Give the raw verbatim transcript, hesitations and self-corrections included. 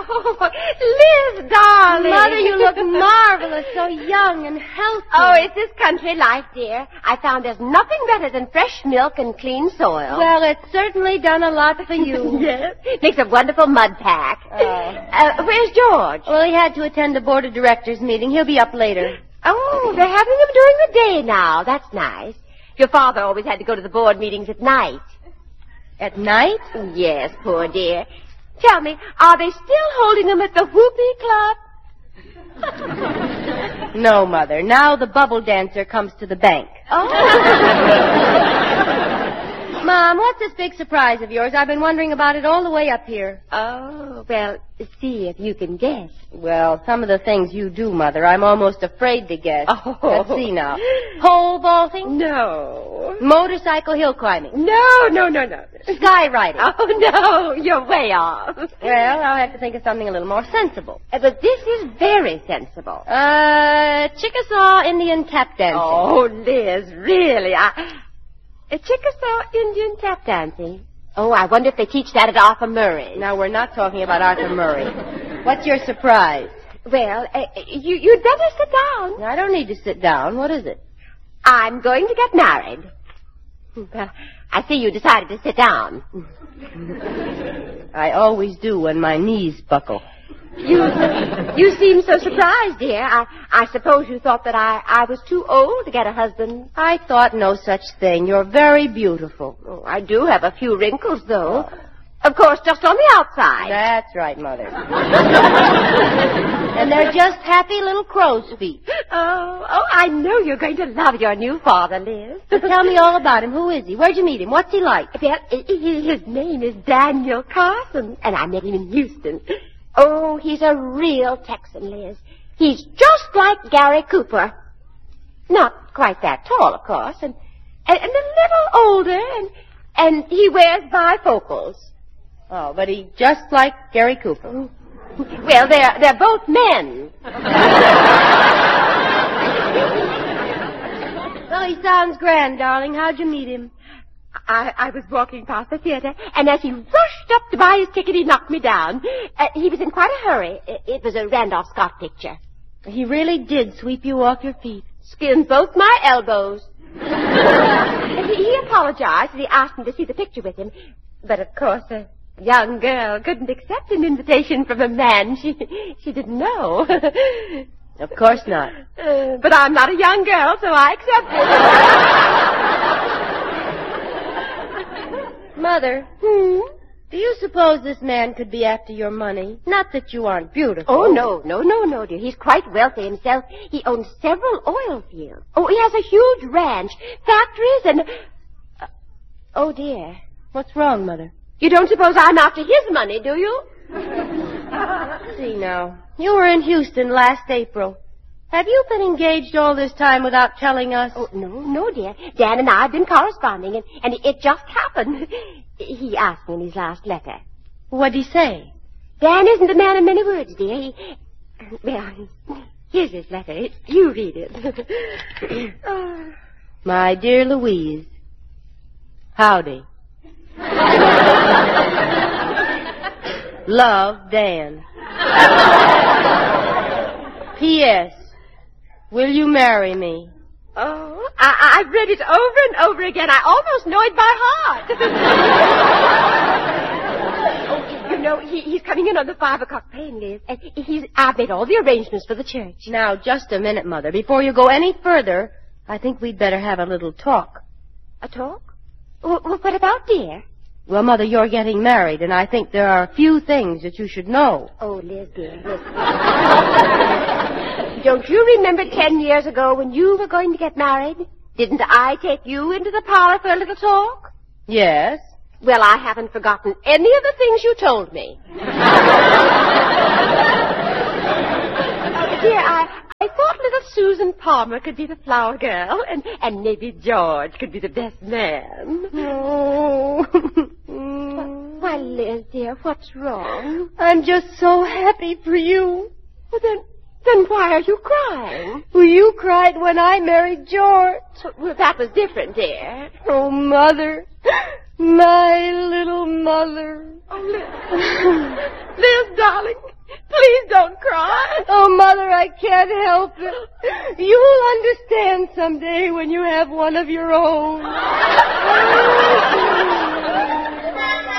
Oh, Liz, darling. Mother, you look marvelous, so young and healthy. Oh, it's this country life, dear. I found there's nothing better than fresh milk and clean soil. Well, it's certainly done a lot for you. Yes. Makes a wonderful mud pack. Oh. Uh, where's George? Well, he had to attend a board of directors meeting. He'll be up later. Oh, they're having them during the day now. That's nice. Your father always had to go to the board meetings at night. At night? Yes, poor dear. Tell me, are they still holding them at the Whoopee Club? No, Mother. Now the bubble dancer comes to the bank. Oh. Mom, what's this big surprise of yours? I've been wondering about it all the way up here. Oh, well, see if you can guess. Well, some of the things you do, Mother, I'm almost afraid to guess. Oh. Let's see now. Pole vaulting? No. Motorcycle hill climbing? No, no, no, no. Skywriting? Oh, no, you're way off. Well, I'll have to think of something a little more sensible. Uh, but this is very sensible. Uh, Chickasaw Indian tap dancing. Oh, Liz, really, I... A Chickasaw Indian tap dancing. Oh, I wonder if they teach that at Arthur Murray. Now, we're not talking about Arthur Murray. What's your surprise? Well, uh, you, you'd better sit down. I don't need to sit down. What is it? I'm going to get married. Well, I see you decided to sit down. I always do when my knees buckle. You, you seem so surprised, dear. I, I suppose you thought that I, I was too old to get a husband. I thought no such thing. You're very beautiful. Oh, I do have a few wrinkles, though. Of course, just on the outside. That's right, Mother. And they're just happy little crow's feet. Oh, oh, I know you're going to love your new father, Liz. But tell me all about him. Who is he? Where'd you meet him? What's he like? Well, his name is Daniel Carson, and I met him in Houston. Oh, he's a real Texan, Liz. He's just like Gary Cooper. Not quite that tall, of course, and, and, and a little older, and, and he wears bifocals. Oh, but he's just like Gary Cooper. Well, they're, they're both men. Well, he sounds grand, darling. How'd you meet him? I, I was walking past the theater, and as he rushed up to buy his ticket, he knocked me down. Uh, he was in quite a hurry. It, it was a Randolph Scott picture. He really did sweep you off your feet. Skinned both my elbows. he, he apologized, and he asked me to see the picture with him. But, of course, a young girl couldn't accept an invitation from a man she, she didn't know. Of course not. Uh, but I'm not a young girl, so I accept it. Mother, Hmm? do you suppose this man could be after your money? Not that you aren't beautiful. Oh, no, no, no, no, dear. He's quite wealthy himself. He owns several oil fields. Oh, he has a huge ranch, factories, and... Uh, oh, dear. What's wrong, Mother? You don't suppose I'm after his money, do you? See now. You were in Houston last April. Have you been engaged all this time without telling us? Oh, no, no, dear. Dan and I have been corresponding, and, and it just happened. He asked me in his last letter. What'd he say? Dan isn't a man of many words, dear. He, well, here's his letter. You read it. Oh. My dear Louise, howdy. Love, Dan. P S. Will you marry me? Oh, I, I've read it over and over again. I almost know it by heart. Oh, you know, he, he's coming in on the five o'clock train, Liz. And he's, I've made all the arrangements for the church. Now, just a minute, Mother. Before you go any further, I think we'd better have a little talk. A talk? Well, what about, dear? Well, Mother, you're getting married, and I think there are a few things that you should know. Oh, Liz, dear, Liz. Don't you remember ten years ago when you were going to get married? Didn't I take you into the parlor for a little talk? Yes. Well, I haven't forgotten any of the things you told me. uh, dear, I, I thought little Susan Palmer could be the flower girl, and, and maybe George could be the best man. Oh. Why, Liz, dear, what's wrong? I'm just so happy for you. Well, then, then why are you crying? Well, you cried when I married George. Well, that was different, dear. Oh, Mother. My little mother. Oh, Liz. Liz, darling. You'll understand someday when you have one of your own.